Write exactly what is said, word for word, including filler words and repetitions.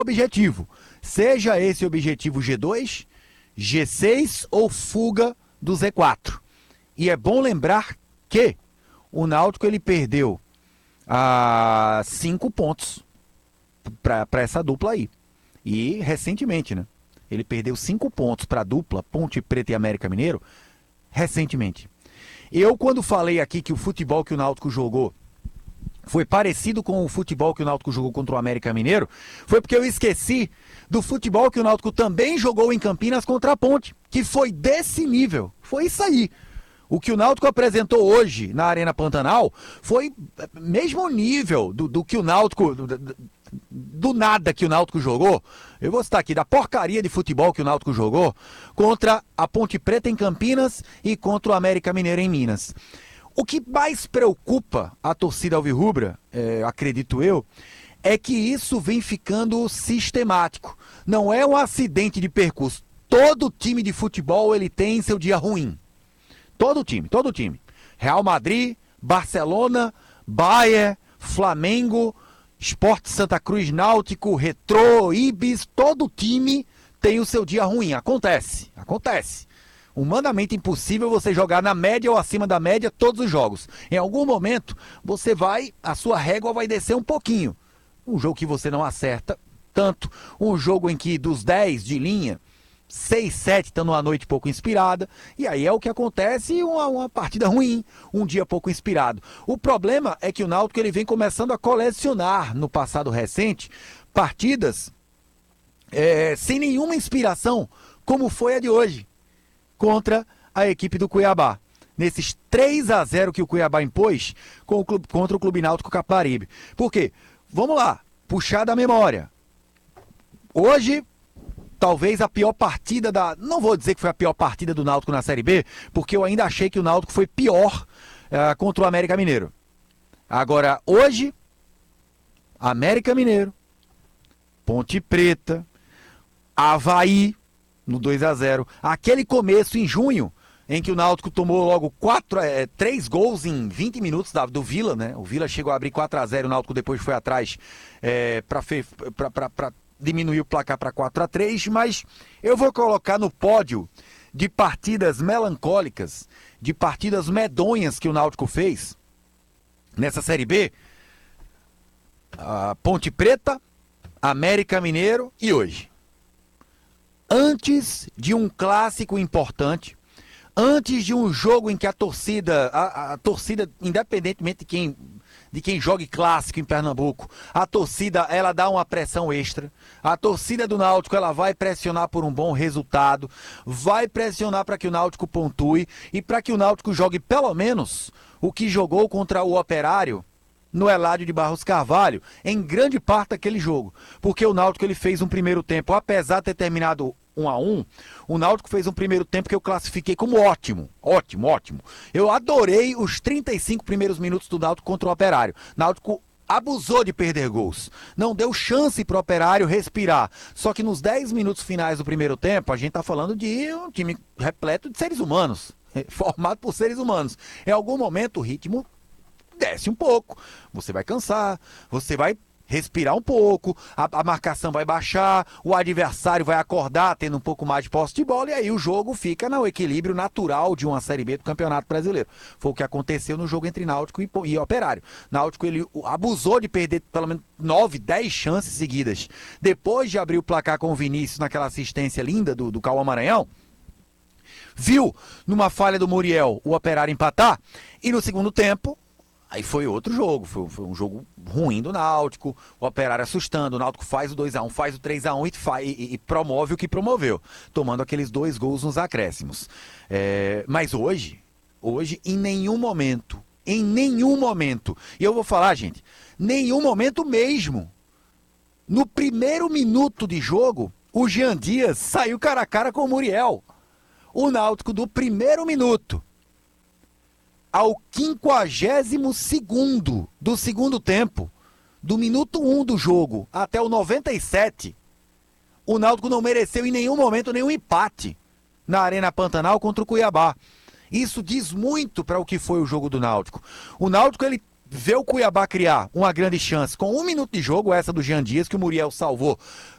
objetivo. Seja esse objetivo G dois, G seis ou fuga do Z quatro. E é bom lembrar que o Náutico ele perdeu ah, cinco pontos para essa dupla aí. E recentemente, né? Ele perdeu cinco pontos para a dupla Ponte Preta e América Mineiro recentemente. Eu, quando falei aqui que o futebol que o Náutico jogou foi parecido com o futebol que o Náutico jogou contra o América Mineiro, foi porque eu esqueci do futebol que o Náutico também jogou em Campinas contra a Ponte, que foi desse nível. Foi isso aí. O que o Náutico apresentou hoje na Arena Pantanal foi mesmo nível do, do que o Náutico... Do, do, do nada que o Náutico jogou, eu vou citar aqui, da porcaria de futebol que o Náutico jogou contra a Ponte Preta em Campinas e contra o América Mineiro em Minas. O que mais preocupa a torcida alvirrubra, é, acredito eu, é que isso vem ficando sistemático. Não é um acidente de percurso. Todo time de futebol ele tem seu dia ruim. Todo time, todo time. Real Madrid, Barcelona, Bayern, Flamengo, Sport Santa Cruz, Náutico, Retrô, Ibis, todo time tem o seu dia ruim. Acontece, acontece. Humanamente impossível você jogar na média ou acima da média todos os jogos. Em algum momento, você vai, a sua régua vai descer um pouquinho. Um jogo que você não acerta tanto, um jogo em que dos dez de linha, seis, sete estão numa noite pouco inspirada, e aí é o que acontece, uma, uma partida ruim, um dia pouco inspirado. O problema é que o Náutico ele vem começando a colecionar, no passado recente, partidas é, sem nenhuma inspiração, como foi a de hoje, contra a equipe do Cuiabá. Nesses três a zero que o Cuiabá impôs com o clube, contra o Clube Náutico Capibaribe. Por quê? Vamos lá, puxar da memória. Hoje... talvez a pior partida da... Não vou dizer que foi a pior partida do Náutico na Série B, porque eu ainda achei que o Náutico foi pior uh, contra o América Mineiro. Agora, hoje, América Mineiro, Ponte Preta, Avaí, no dois a zero. Aquele começo em junho, em que o Náutico tomou logo quatro, é, três gols em vinte minutos da, do Vila, né? O Vila chegou a abrir quatro a zero, o Náutico depois foi atrás é, para... diminuiu o placar para quatro a três, mas eu vou colocar no pódio de partidas melancólicas, de partidas medonhas que o Náutico fez nessa Série B, a Ponte Preta, América Mineiro e hoje. Antes de um clássico importante, antes de um jogo em que a torcida, a, a torcida, independentemente de quem... de quem jogue clássico em Pernambuco, a torcida, ela dá uma pressão extra, a torcida do Náutico, ela vai pressionar por um bom resultado, vai pressionar para que o Náutico pontue e para que o Náutico jogue pelo menos o que jogou contra o Operário no Eládio de Barros Carvalho, em grande parte daquele jogo, porque o Náutico ele fez um primeiro tempo, apesar de ter terminado um a um, o Náutico fez um primeiro tempo que eu classifiquei como ótimo, ótimo, ótimo. Eu adorei os trinta e cinco primeiros minutos do Náutico contra o Operário. Náutico abusou de perder gols, não deu chance para o Operário respirar. Só que nos dez minutos finais do primeiro tempo, a gente está falando de um time repleto de seres humanos, formado por seres humanos. Em algum momento o ritmo desce um pouco, você vai cansar, você vai respirar um pouco, a, a marcação vai baixar, o adversário vai acordar tendo um pouco mais de posse de bola e aí o jogo fica no equilíbrio natural de uma Série B do Campeonato Brasileiro. Foi o que aconteceu no jogo entre Náutico e, e Operário. Náutico ele abusou de perder pelo menos nove, dez chances seguidas. Depois de abrir o placar com o Vinícius naquela assistência linda do, do Cauã Maranhão, viu numa falha do Muriel o Operário empatar e no segundo tempo aí foi outro jogo, foi, foi um jogo ruim do Náutico, o Operário assustando, o Náutico faz o dois a um, faz o três a um e, e, e promove o que promoveu, tomando aqueles dois gols nos acréscimos. É, mas hoje, hoje, em nenhum momento, em nenhum momento, e eu vou falar, gente, nenhum momento mesmo, no primeiro minuto de jogo, o Jean Dias saiu cara a cara com o Muriel. O Náutico do primeiro minuto ao quinquagésimo segundo do segundo tempo, do minuto um do jogo até o noventa e sete, o Náutico não mereceu em nenhum momento nenhum empate na Arena Pantanal contra o Cuiabá. Isso diz muito para o que foi o jogo do Náutico. O Náutico ele vê o Cuiabá criar uma grande chance com um minuto de jogo, essa do Jean Dias, que o Muriel salvou